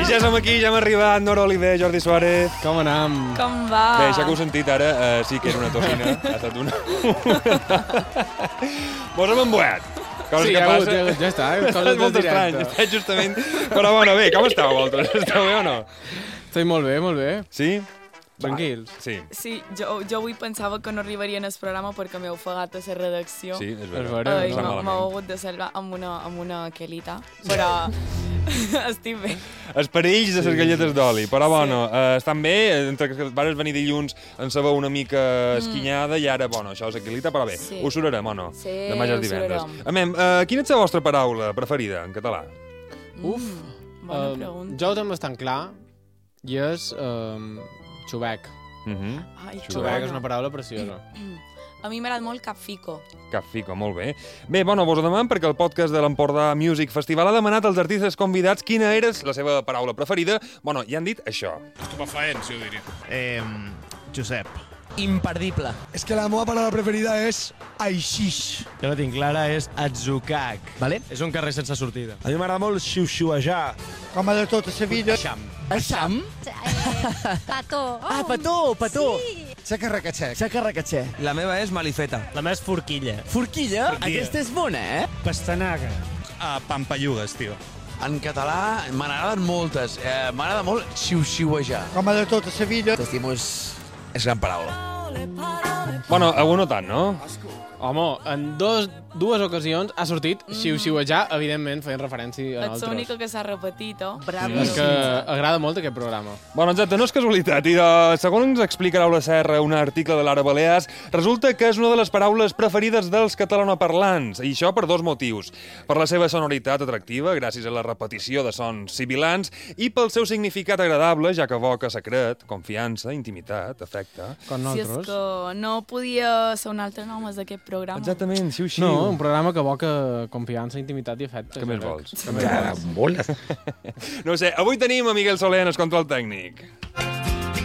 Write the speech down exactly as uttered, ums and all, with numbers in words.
ja som aquí, ja hem arribat. Nora Oliver, Jordi Suárez. Com anem? Com va? Bé, això que heu sentit ara, uh, sí que era una tocina. Ha estat una... Mos hem emboiat. Coses sí, que ja, passa. ja, ja està, eh? Coses És molt estrany, està justament... Però bueno, bé, com esteu vosaltres? Esteu bé o no? Estic molt bé, molt bé. Sí? Tranquils. Sí. Sí, jo, jo avui pensava que no arribaria en el programa perquè m'heu ofegat a la redacció. Sí, és És veritat. veritat. Ai, Em sap m'heu malament. m'heu hagut de salvar amb una, amb una quelita, però estic bé. Els perills de les galletes d'oli. Però, Sí. bueno, eh, estan bé. Entre que vas venir dilluns en sabeu una mica esquinyada i ara, bueno, això s'equilita, però bé. Sí. Ho surarem o no? Sí, Demà ja és ho divendres. surarem. Amem, eh, quina és la vostra paraula preferida en català? Uf. Mm, bona Uh, pregunta. jo ho tinc bastant clar i és um, xubec. Uh -huh. Ai, que Xubec és bona. una paraula preciosa. A mi m'agrada molt Capfico. Cap fico, molt bé. Bé, bueno, vos ho demanem perquè el podcast de l'Empordà Music Festival ha demanat als artistes convidats quina era la seva paraula preferida. Bueno, ja han dit això. Estupefaent, jo diria. Eh, Josep. Imperdible. És que la meva paraula preferida és aixix. Jo la tinc clara, és atzucac. Vale? És un carrer sense sortida. A mi m'agrada molt xiu-xiuejar. Com a de tot a Sevilla. Eixam. Eixam? Eh, petó. Ah, petó, petó. Sí. Xeca recatxec. Xaca recatxer. La meva és malifeta. La meva és forquilla. Forquilla? Aquesta és bona, eh? Pastanaga. Ah, pampallugues, tio. En català me n'agraden moltes. Eh, M'agrada molt xiu-xiuejar. Com a de tot a Sevilla. T'estimo, és, és gran paraula. Bueno, avui no tant, no? Home, en dos, dues ocasions ha sortit xiu-xiuejar, evidentment, feien referència a Ets nosaltres. l'única que s'ha repetit, oh? És que agrada molt aquest programa. Bueno, exacte, no és casualitat. I de, segons explica Laura Serra, un article de l'Ara Balears, resulta que és una de les paraules preferides dels catalanoparlants. I això per dos motius. Per la seva sonoritat atractiva, gràcies a la repetició de sons sibilants, i pel seu significat agradable, ja que evoca secret, confiança, intimitat, afecte. Com Si és nosaltres. que no podia ser un altre nom d'aquest programa. Exactament, xiu-xiu. No, un programa que evoca confiança, intimitat i afecte. Què més jo crec. vols? Què més vols? No ho sé, avui tenim a Miguel Soler en el control tècnic.